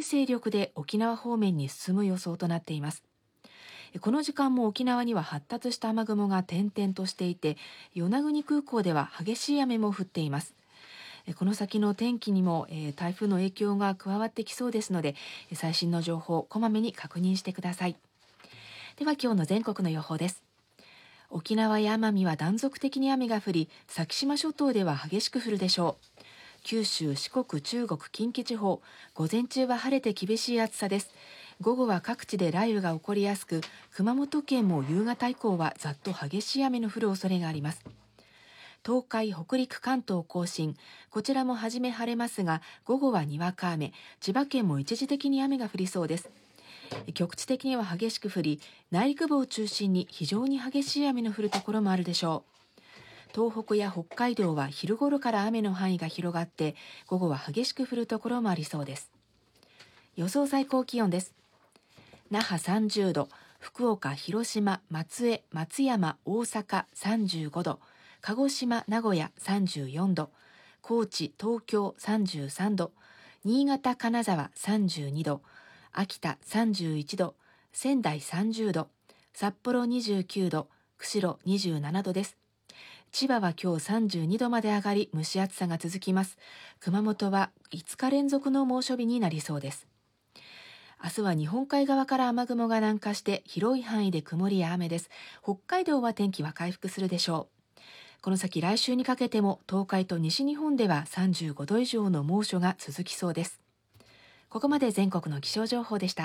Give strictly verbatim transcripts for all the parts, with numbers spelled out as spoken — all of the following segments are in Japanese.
勢力で沖縄方面に進む予想となっています。この時間も沖縄には発達した雨雲が点々としていて、与那国空港では激しい雨も降っています。この先の天気にも台風の影響が加わってきそうですので、最新の情報をこまめに確認してください。では今日の全国の予報です。沖縄や奄美は断続的に雨が降り、先島諸島では激しく降るでしょう。九州、四国、中国、近畿地方、午前中は晴れて厳しい暑さです。午後は各地で雷雨が起こりやすく、熊本県も夕方以降はざっと激しい雨の降る恐れがあります。東海、北陸、関東甲信、こちらも初め晴れますが、午後はにわか雨、千葉県も一時的に雨が降りそうです。局地的には激しく降り、内陸部を中心に非常に激しい雨の降るところもあるでしょう。東北や北海道は昼頃から雨の範囲が広がって、午後は激しく降るところもありそうです。予想最高気温です。那覇さんじゅうど、福岡、広島、松江、松山、大阪さんじゅうごど、鹿児島、名古屋さんじゅうよんど、高知、東京さんじゅうさんど、新潟、金沢さんじゅうにど、秋田さんじゅういちど、仙台さんじゅうど、札幌にじゅうきゅうど、釧路にじゅうななどです。千葉は今日さんじゅうにどまで上がり、蒸し暑さが続きます。熊本はいつか連続の猛暑日になりそうです。明日は日本海側から雨雲が南下して広い範囲で曇りや雨です。北海道は天気は回復するでしょう。この先来週にかけても東海と西日本ではさんじゅうごど以上の猛暑が続きそうです。ここまで全国の気象情報でした。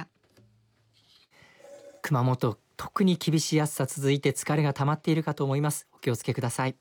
熊本、特に厳しい暑さ続いて疲れが溜まっているかと思います。お気をつけください。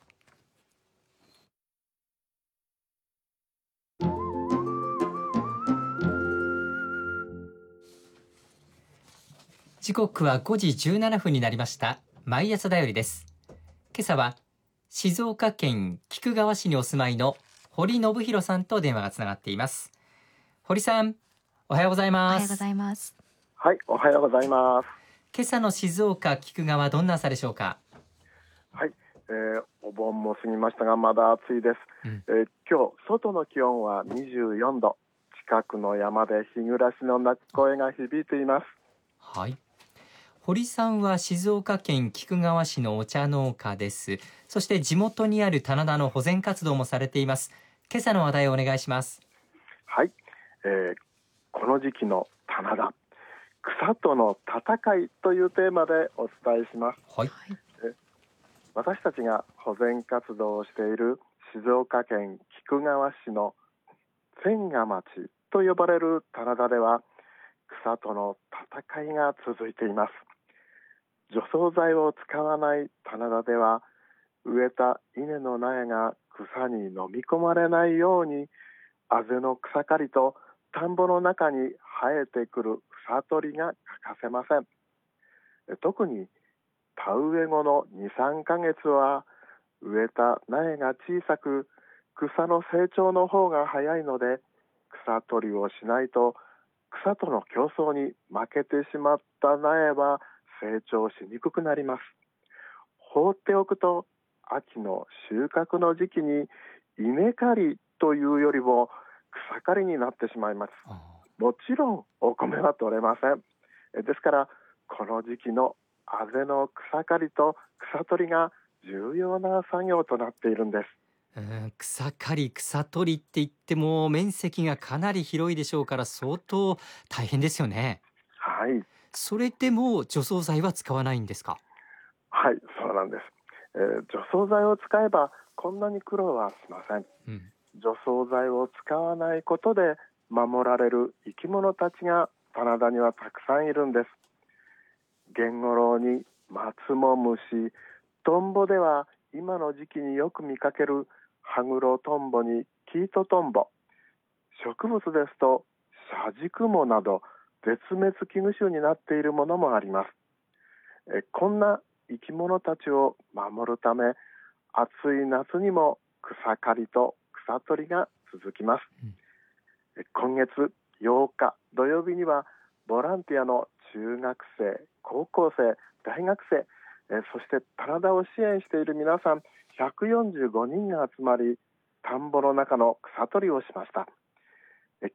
時刻はごじじゅうななふんになりました。毎朝だよりです。今朝は静岡県菊川市にお住まいの堀信弘さんと電話がつながっています。堀さん、おはようございます。 おはようございます。 はい、おはようございます。 今朝の静岡菊川、どんな朝でしょうか？ はい、えー、お盆も過ぎましたがまだ暑いです。うん、えー、今日外の気温はにじゅうよんど、近くの山で日暮らしの鳴き声が響いています。 はい。堀さんは静岡県菊川市のお茶農家です。そして地元にある棚田の保全活動もされています。今朝の話題をお願いします。 はい、えー、この時期の棚田、草との戦いというテーマでお伝えします。 はい。 え私たちが保全活動をしている静岡県菊川市の千賀町と呼ばれる棚田では草との戦いが続いています。除草剤を使わない棚田では植えた稲の苗が草に飲み込まれないようにあぜの草刈りと田んぼの中に生えてくる草取りが欠かせません。特に田植え後の にさんかげつは植えた苗が小さく草の成長の方が早いので草取りをしないと草との競争に負けてしまった苗は成長しにくくなります。放っておくと秋の収穫の時期に稲刈りというよりも草刈りになってしまいます。もちろんお米は取れません。ですからこの時期のあぜの草刈りと草取りが重要な作業となっているんです。 うん、草刈り草取りって言っても面積がかなり広いでしょうから相当大変ですよね。 はい。 それでも除草剤は使わないんですか？ はい、そうなんです。えー、除草剤を使えばこんなに苦労はしません。うん、除草剤を使わないことで守られる生き物たちが棚田にはたくさんいるんです。ゲンゴロウにマツモムシ、トンボでは今の時期によく見かけるハグロトンボにキイトトンボ、植物ですとシャジクモなど絶滅危惧種になっているものもあります。えこんな生き物たちを守るため暑い夏にも草刈りと草取りが続きます。うん、今月ようか土曜日にはボランティアの中学生、高校生、大学生、えそして棚田を支援している皆さんひゃくよんじゅうごにんが集まり田んぼの中の草取りをしました。え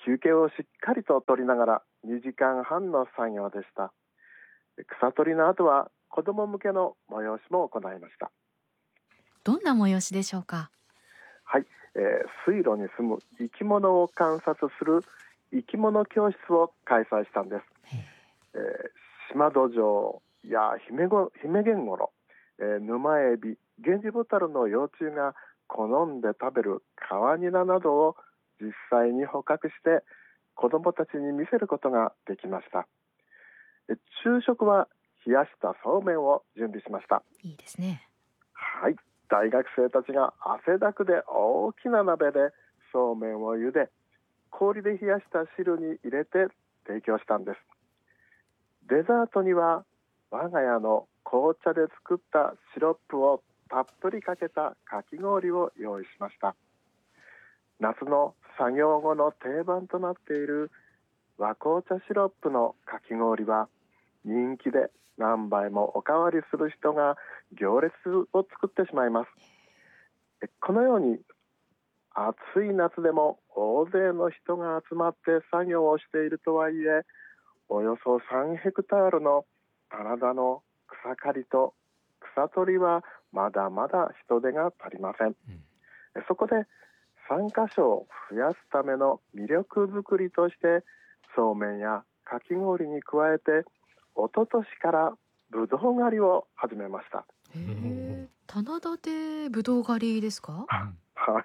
休憩をしっかりと取りながらにじかんはんの作業でした。草取りの後は子ども向けの催しも行いました。 どんな催しでしょうか？ はい、えー、水路に住む生き物を観察する生き物教室を開催したんです。えー、島土壌やヒメゴヒメゲンゴロ、えー、沼エビ、ゲンジボタルの幼虫が好んで食べるカワニナなどを実際に捕獲して子どもたちに見せることができました。えー、昼食は冷やしたそうめんを準備しました。 いいですね。 はい、大学生たちが汗だくで大きな鍋でそうめんを茹で、氷で冷やした汁に入れて提供したんです。デザートには我が家の紅茶で作ったシロップをたっぷりかけたかき氷を用意しました。夏の作業後の定番となっている和紅茶シロップのかき氷は人気で何杯もおかわりする人が行列を作ってしまいます。このように暑い夏でも大勢の人が集まって作業をしているとはいえ、およそさんヘクタールの棚田の草刈りと草取りはまだまだ人手が足りません。うん、そこで参加者を増やすための魅力づくりとしてそうめんやかき氷に加えて一昨年からぶどう狩りを始めました。 へー、棚田でぶどう狩りですか？ はい、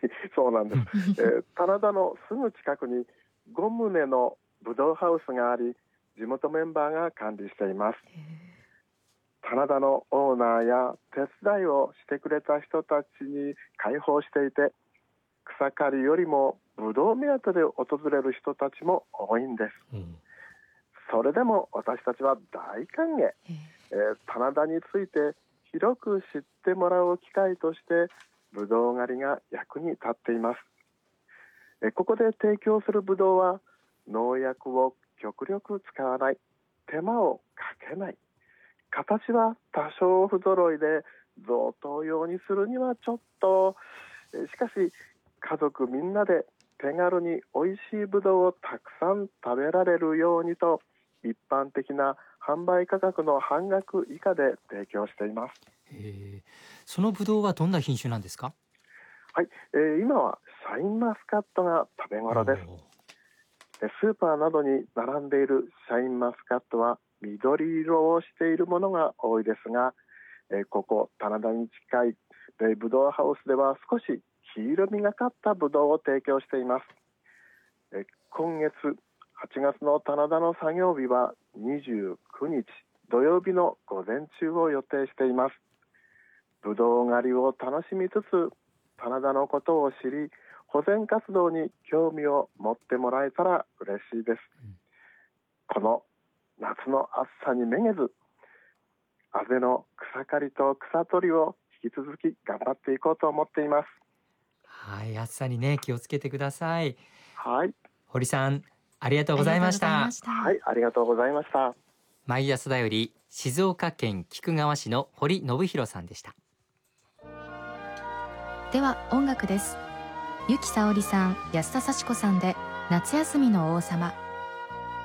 そうなんです。えー、棚田のすぐ近くにごとうのぶどうハウスがあり、地元メンバーが管理しています。棚田のオーナーや手伝いをしてくれた人たちに開放していて、草刈りよりもぶどう目当てで訪れる人たちも多いんです。うん、それでも私たちは大歓迎。えー、棚田について広く知ってもらう機会としてぶどう狩りが役に立っています。えー、ここで提供するぶどうは農薬を極力使わない、手間をかけない、形は多少不揃いで贈答用にするにはちょっと、えー、しかし家族みんなで手軽に美味しいぶどうをたくさん食べられるようにと一般的な販売価格の半額以下で提供しています。 へー、そのぶどうはどんな品種なんですか？ はい、えー、今はシャインマスカットが食べ頃です。スーパーなどに並んでいるシャインマスカットは緑色をしているものが多いですが、えー、ここ棚田に近いぶどうハウスでは少し黄色みがかったぶどうを提供しています。えー、今月はちがつの棚田の作業日はにじゅうくにち土曜日の午前中を予定しています。ぶどう狩りを楽しみつつ棚田のことを知り、保全活動に興味を持ってもらえたら嬉しいです。うん、この夏の暑さにめげず、あぜの草刈りと草取りを引き続き頑張っていこうと思っています。 はい、暑さにね気をつけてください。 はい、 堀さんありがとうございました。 はい、ありがとうございました。 毎朝だより静岡県菊川市の堀信弘さんでした。 では音楽です。由紀さおりさん、安田幸子さんで夏休みの王様。